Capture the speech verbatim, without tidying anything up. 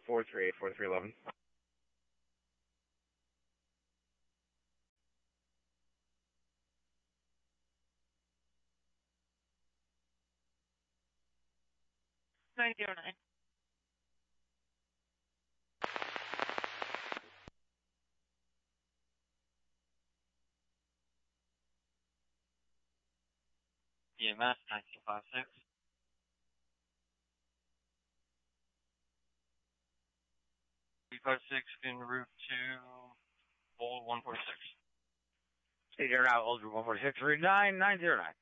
four three eight, four three eleven. nine zero nine. E M S nineteen five six. three five six en route to Old one forty-six. Stay there now, Old one forty-six, route nine nine zero nine.